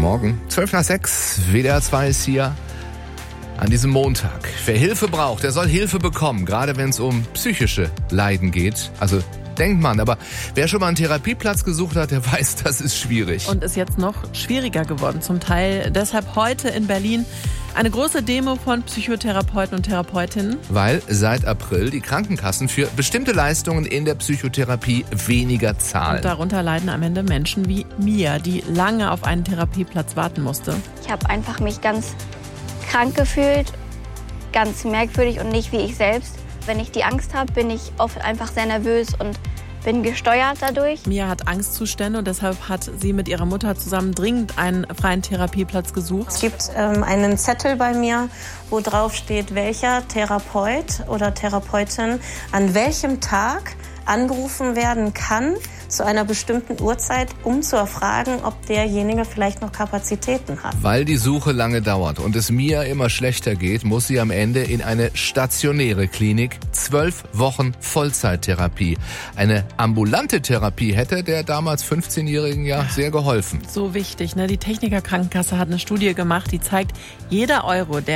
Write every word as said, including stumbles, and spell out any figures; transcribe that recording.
Morgen. zwölf nach sechs, W D R zwei ist hier an diesem Montag. Wer Hilfe braucht, der soll Hilfe bekommen, gerade wenn es um psychische Leiden geht. Also denkt man, aber wer schon mal einen Therapieplatz gesucht hat, der weiß, das ist schwierig. Und ist jetzt noch schwieriger geworden, zum Teil. Deshalb heute in Berlin eine große Demo von Psychotherapeuten und Therapeutinnen. Weil seit April die Krankenkassen für bestimmte Leistungen in der Psychotherapie weniger zahlen. Und darunter leiden am Ende Menschen wie Mia, die lange auf einen Therapieplatz warten musste. Ich habe einfach mich ganz krank gefühlt, ganz merkwürdig und nicht wie ich selbst. Wenn ich die Angst habe, bin ich oft einfach sehr nervös und bin gesteuert dadurch. Mia hat Angstzustände und deshalb hat sie mit ihrer Mutter zusammen dringend einen freien Therapieplatz gesucht. Es gibt ähm, einen Zettel bei mir, wo drauf steht, welcher Therapeut oder Therapeutin an welchem Tag angerufen werden kann zu einer bestimmten Uhrzeit, um zu erfragen, ob derjenige vielleicht noch Kapazitäten hat. Weil die Suche lange dauert und es Mia immer schlechter geht, muss sie am Ende in eine stationäre Klinik. Zwölf Wochen Vollzeittherapie. Eine ambulante Therapie hätte der damals fünfzehnjährigen ja sehr geholfen. So wichtig, ne? Die Techniker Krankenkasse hat eine Studie gemacht, die zeigt, jeder Euro, der